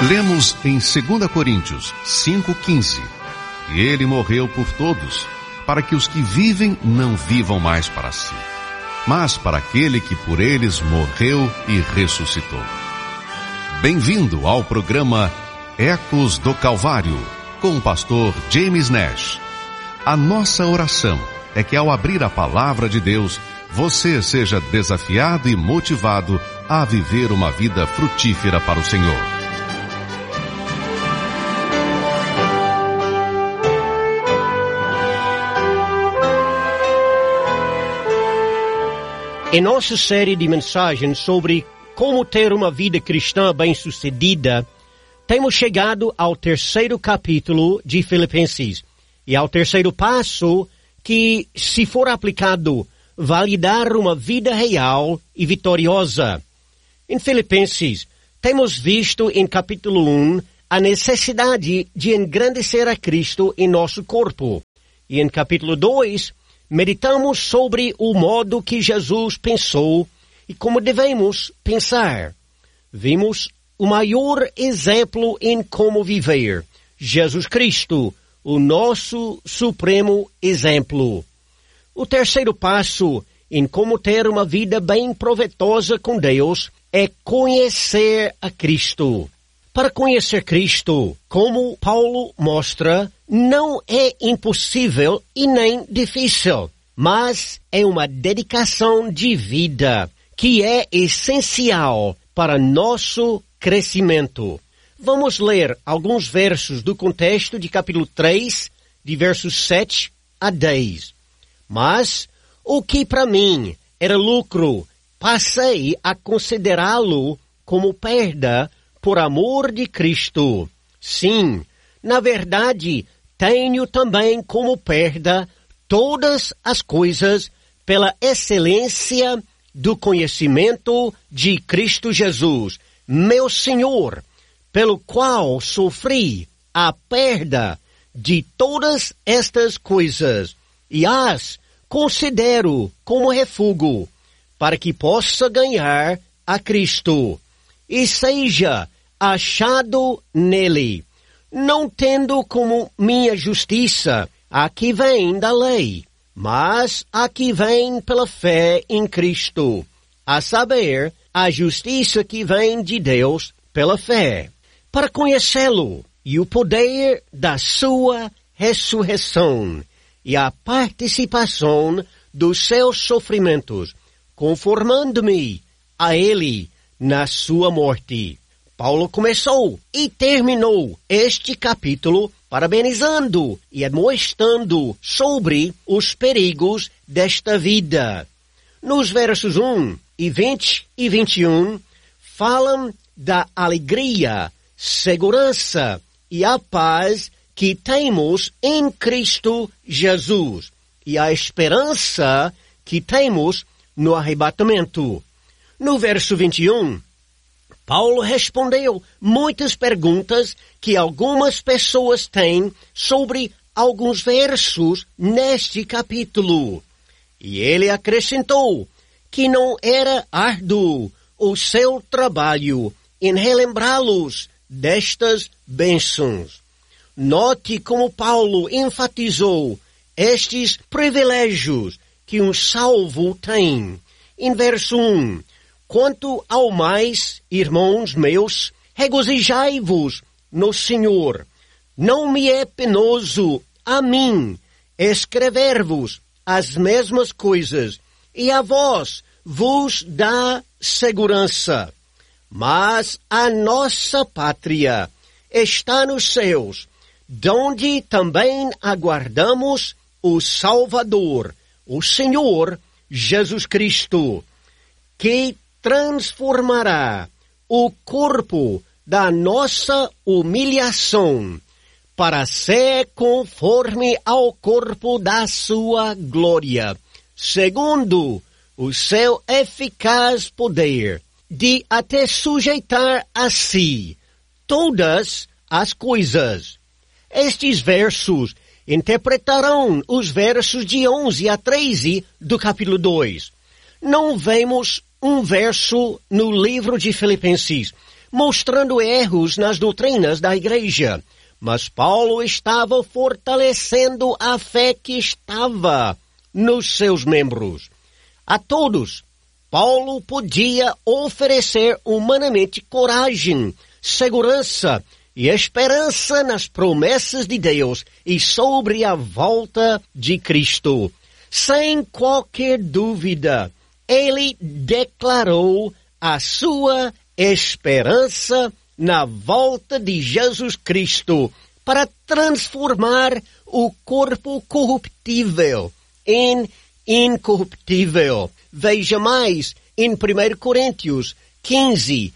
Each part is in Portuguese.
Lemos em 2 Coríntios 5,15. E ele morreu por todos, para que os que vivem não vivam mais para si, mas para aquele que por eles morreu e ressuscitou. Bem-vindo ao programa Ecos do Calvário, com o pastor James Nash. A nossa oração é que ao abrir a palavra de Deus, você seja desafiado e motivado a viver uma vida frutífera para o Senhor. Em nossa série de mensagens sobre como ter uma vida cristã bem-sucedida, temos chegado ao 3º capítulo de Filipenses e ao 3º passo que, se for aplicado, vai dar uma vida real e vitoriosa. Em Filipenses, temos visto em capítulo 1 a necessidade de engrandecer a Cristo em nosso corpo. E em capítulo 2, meditamos sobre o modo que Jesus pensou e como devemos pensar. Vimos o maior exemplo em como viver, Jesus Cristo, o nosso supremo exemplo. O 3º passo em como ter uma vida bem proveitosa com Deus é conhecer a Cristo. Para conhecer Cristo, como Paulo mostra, não é impossível e nem difícil, mas é uma dedicação de vida que é essencial para nosso crescimento. Vamos ler alguns versos do contexto de capítulo 3, de versos 7 a 10. Mas o que para mim era lucro, passei a considerá-lo como perda por amor de Cristo. Sim, na verdade, tenho também como perda todas as coisas pela excelência do conhecimento de Cristo Jesus, meu Senhor, pelo qual sofri a perda de todas estas coisas e as considero como refúgio, para que possa ganhar a Cristo e seja achado nele, não tendo como minha justiça a que vem da lei, mas a que vem pela fé em Cristo, a saber, a justiça que vem de Deus pela fé, para conhecê-lo e o poder da sua ressurreição e a participação dos seus sofrimentos, conformando-me a ele na sua morte. Paulo começou e terminou este capítulo parabenizando e admoestando sobre os perigos desta vida. Nos versos 1 e 20 e 21, falam da alegria, segurança e a paz que temos em Cristo Jesus e a esperança que temos no arrebatamento. No verso 21, Paulo respondeu muitas perguntas que algumas pessoas têm sobre alguns versos neste capítulo. E ele acrescentou que não era árduo o seu trabalho em relembrá-los destas bênçãos. Note como Paulo enfatizou estes privilégios que um salvo tem. Em verso 1, quanto ao mais, irmãos meus, regozijai-vos no Senhor. Não me é penoso a mim escrever-vos as mesmas coisas, e a vós vos dá segurança. Mas a nossa pátria está nos céus, donde também aguardamos o Salvador, o Senhor Jesus Cristo, que transformará o corpo da nossa humilhação para ser conforme ao corpo da sua glória, segundo o seu eficaz poder, de até sujeitar a si todas as coisas. Estes versos interpretarão os versos de 11 a 13 do capítulo 2. Não vemos um verso no livro de Filipenses, mostrando erros nas doutrinas da igreja. Mas Paulo estava fortalecendo a fé que estava nos seus membros. A todos, Paulo podia oferecer humanamente coragem, segurança e esperança nas promessas de Deus e sobre a volta de Cristo. Sem qualquer dúvida, ele declarou a sua esperança na volta de Jesus Cristo para transformar o corpo corruptível em incorruptível. Veja mais em 1 Coríntios 15,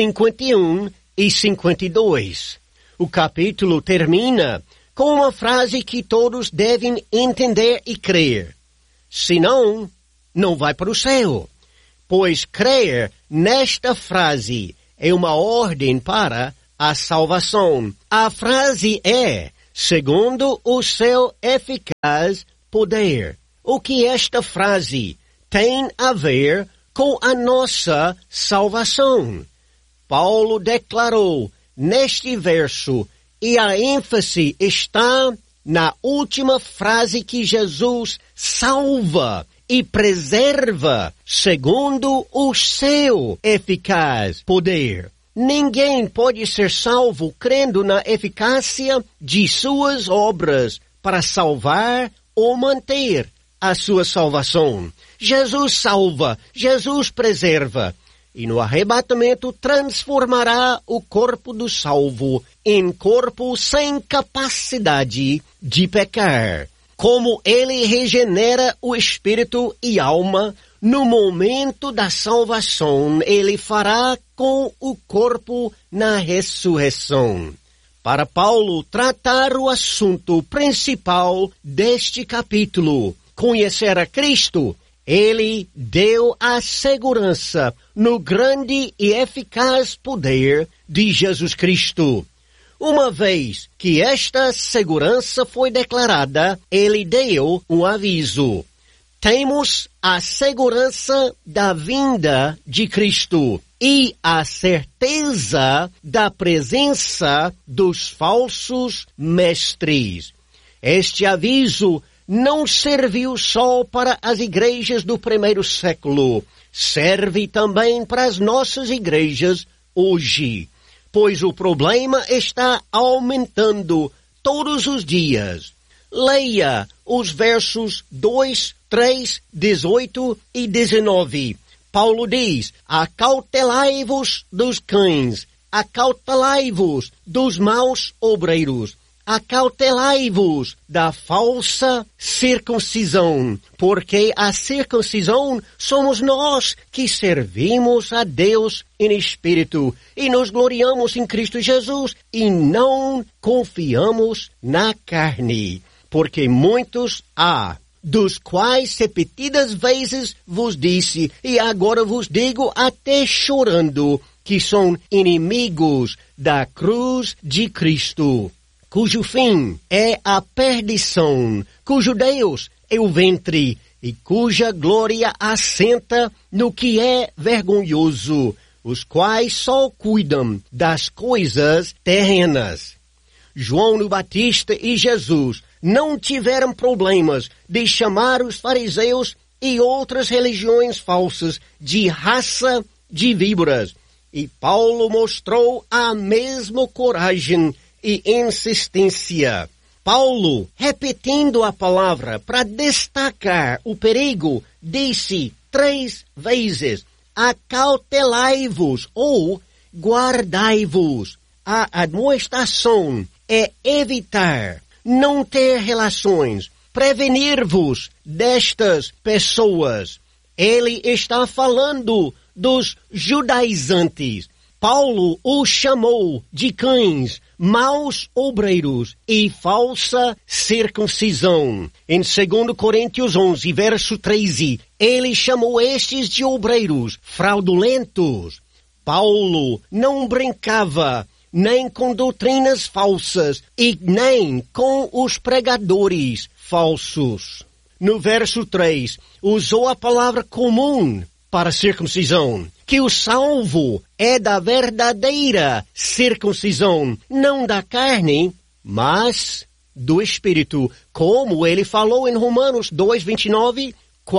51 e 52. O capítulo termina com uma frase que todos devem entender e crer. Senão, não vai para o céu. Pois crer nesta frase é uma ordem para a salvação. A frase é, segundo o seu eficaz poder. O que esta frase tem a ver com a nossa salvação? Paulo declarou neste verso, e a ênfase está na última frase, que Jesus salva e preserva segundo o seu eficaz poder. Ninguém pode ser salvo crendo na eficácia de suas obras para salvar ou manter a sua salvação. Jesus salva, Jesus preserva, e no arrebatamento transformará o corpo do salvo em corpo sem capacidade de pecar. Como ele regenera o espírito e alma, no momento da salvação, ele fará com o corpo na ressurreição. Para Paulo tratar o assunto principal deste capítulo, conhecer a Cristo, ele deu a segurança no grande e eficaz poder de Jesus Cristo. Uma vez que esta segurança foi declarada, ele deu um aviso. Temos a segurança da vinda de Cristo e a certeza da presença dos falsos mestres. Este aviso não serviu só para as igrejas do primeiro século, serve também para as nossas igrejas hoje, pois o problema está aumentando todos os dias. Leia os versos 2, 3, 18 e 19. Paulo diz, acautelai-vos dos cães, acautelai-vos dos maus obreiros, acautelai-vos da falsa circuncisão, porque a circuncisão somos nós que servimos a Deus em espírito e nos gloriamos em Cristo Jesus e não confiamos na carne, porque muitos há, dos quais repetidas vezes vos disse, e agora vos digo até chorando, que são inimigos da cruz de Cristo, cujo fim é a perdição, cujo Deus é o ventre, e cuja glória assenta no que é vergonhoso, os quais só cuidam das coisas terrenas. João o Batista e Jesus não tiveram problemas de chamar os fariseus e outras religiões falsas de raça de víboras. E Paulo mostrou a mesma coragem e insistência. Paulo, repetindo a palavra para destacar o perigo, disse 3 vezes, acautelai-vos ou guardai-vos. A admoestação é evitar, não ter relações, prevenir-vos destas pessoas. Ele está falando dos judaizantes. Paulo os chamou de cães, maus obreiros e falsa circuncisão. Em 2 Coríntios 11, verso 13, ele chamou estes de obreiros fraudulentos. Paulo não brincava nem com doutrinas falsas e nem com os pregadores falsos. No verso 3, usou a palavra comum para circuncisão. que o salvo é da verdadeira circuncisão, não da carne, mas do Espírito, como ele falou em Romanos 2:29,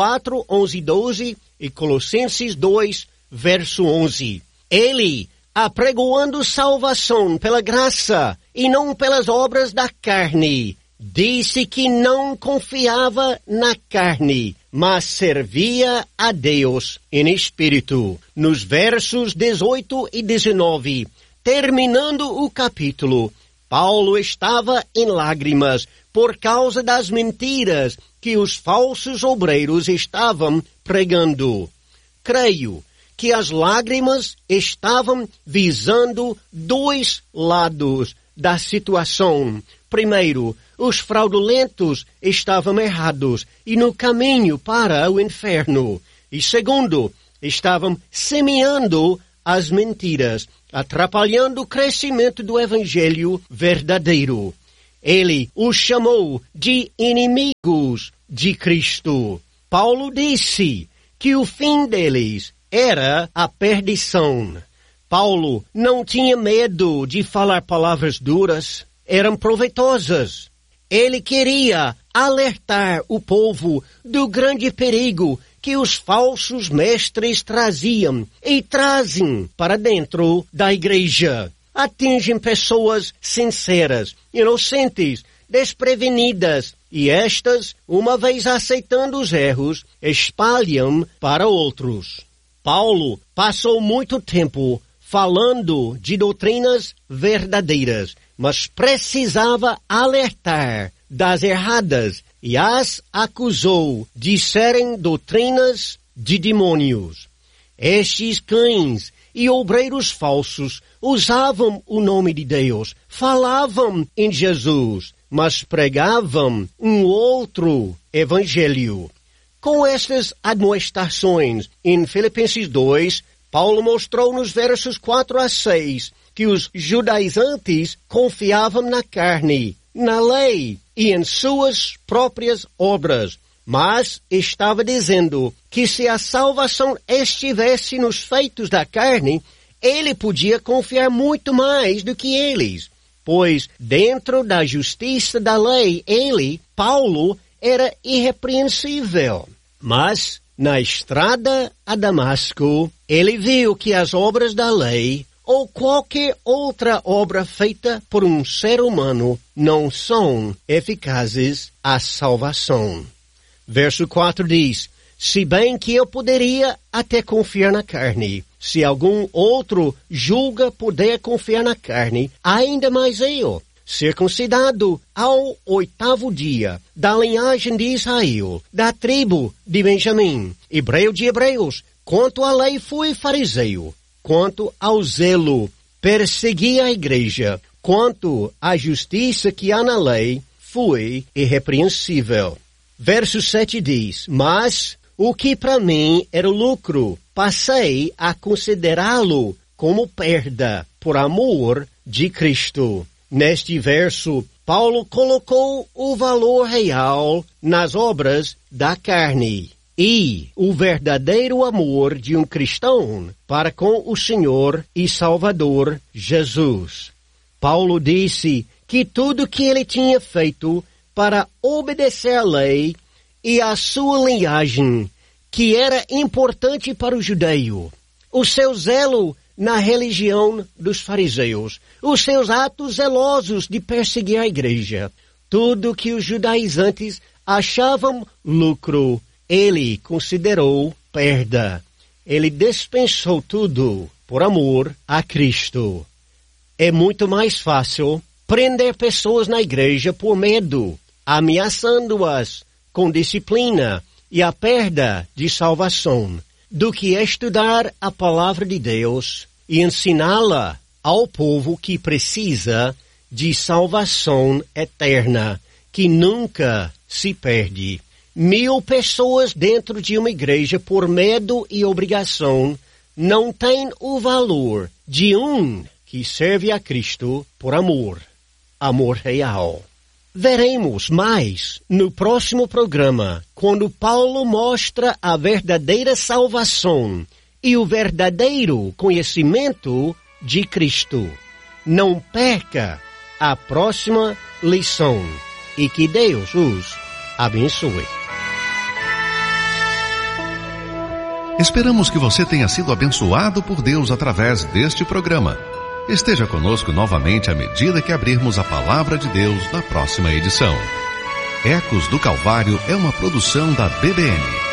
4:11-12 e Colossenses 2, verso 11. Ele, apregoando salvação pela graça e não pelas obras da carne, disse que não confiava na carne, mas servia a Deus em espírito. Nos versos 18 e 19, terminando o capítulo, Paulo estava em lágrimas por causa das mentiras que os falsos obreiros estavam pregando. Creio que as lágrimas estavam visando dois lados da situação. Primeiro, os fraudulentos estavam errados e no caminho para o inferno. E segundo, estavam semeando as mentiras, atrapalhando o crescimento do evangelho verdadeiro. Ele os chamou de inimigos de Cristo. Paulo disse que o fim deles era a perdição. Paulo não tinha medo de falar palavras duras, eram proveitosas. Ele queria alertar o povo do grande perigo que os falsos mestres traziam e trazem para dentro da igreja. Atingem pessoas sinceras, inocentes, desprevenidas, e estas, uma vez aceitando os erros, espalham para outros. Paulo passou muito tempo falando de doutrinas verdadeiras, mas precisava alertar das erradas e as acusou de serem doutrinas de demônios. Estes cães e obreiros falsos usavam o nome de Deus, falavam em Jesus, mas pregavam um outro evangelho. Com estas admoestações, em Filipenses 2, Paulo mostrou nos versos 4 a 6 que os judaizantes confiavam na carne, na lei e em suas próprias obras, mas estava dizendo que se a salvação estivesse nos feitos da carne, ele podia confiar muito mais do que eles, pois dentro da justiça da lei, Paulo, era irrepreensível. Mas na estrada a Damasco, ele viu que as obras da lei ou qualquer outra obra feita por um ser humano não são eficazes à salvação. Verso 4 diz: se bem que eu poderia até confiar na carne, se algum outro julga poder confiar na carne, ainda mais eu, circuncidado ao 8º dia, da linhagem de Israel, da tribo de Benjamim, hebreu de hebreus, quanto à lei fui fariseu, quanto ao zelo, persegui a igreja, quanto à justiça que há na lei, fui irrepreensível. Verso 7 diz: mas o que para mim era lucro, passei a considerá-lo como perda, por amor de Cristo. Neste verso, Paulo colocou o valor real nas obras da carne e o verdadeiro amor de um cristão para com o Senhor e Salvador Jesus. Paulo disse que tudo que ele tinha feito para obedecer à lei e à sua linhagem, que era importante para o judeu, o seu zelo na religião dos fariseus, os seus atos zelosos de perseguir a igreja, tudo que os judaizantes achavam lucro, ele considerou perda. Ele dispensou tudo por amor a Cristo. É muito mais fácil prender pessoas na igreja por medo, ameaçando-as com disciplina e a perda de salvação, do que estudar a palavra de Deus e ensiná-la ao povo que precisa de salvação eterna, que nunca se perde. 1000 pessoas dentro de uma igreja por medo e obrigação não têm o valor de um que serve a Cristo por amor real. Veremos mais no próximo programa, quando Paulo mostra a verdadeira salvação e o verdadeiro conhecimento de Cristo. Não perca a próxima lição e que Deus os abençoe. Esperamos que você tenha sido abençoado por Deus através deste programa. Esteja conosco novamente à medida que abrirmos a Palavra de Deus na próxima edição. Ecos do Calvário é uma produção da BBN.